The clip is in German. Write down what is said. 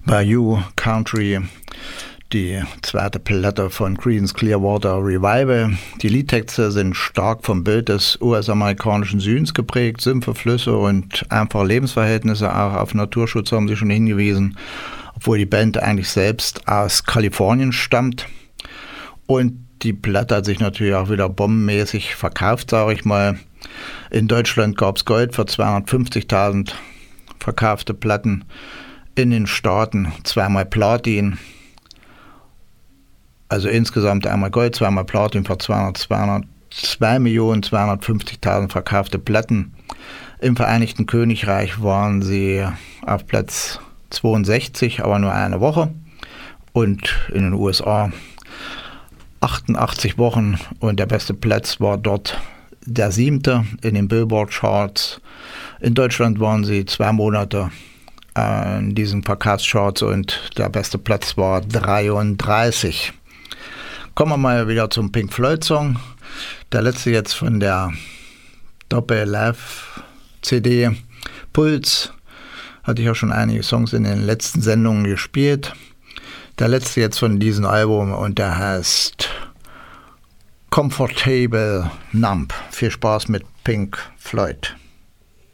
Bayou Country, die zweite Platte von Creedence Clearwater Revival. Die Liedtexte sind stark vom Bild des US-amerikanischen Südens geprägt. Sümpfe, Flüsse und einfache Lebensverhältnisse, auch auf Naturschutz haben sie schon hingewiesen, obwohl die Band eigentlich selbst aus Kalifornien stammt. Und die Platte hat sich natürlich auch wieder bombenmäßig verkauft, sage ich mal. In Deutschland gab es Gold für 250.000 verkaufte Platten. In den Staaten zweimal Platin. Also insgesamt einmal Gold, zweimal Platin für 2.250.000 verkaufte Platten. Im Vereinigten Königreich waren sie auf Platz 62, aber nur eine Woche. Und in den USA 88 Wochen. Und der beste Platz war dort der 7. in den Billboard-Charts. In Deutschland waren sie 2 Monate in diesen Verkaufscharts und der beste Platz war 33. Kommen wir mal wieder zum Pink Floyd-Song. Der letzte jetzt von der Doppel-Live-CD Puls. Hatte ich ja schon einige Songs in den letzten Sendungen gespielt. Der letzte jetzt von diesem Album und der heißt Comfortable Numb. Viel Spaß mit Pink Floyd.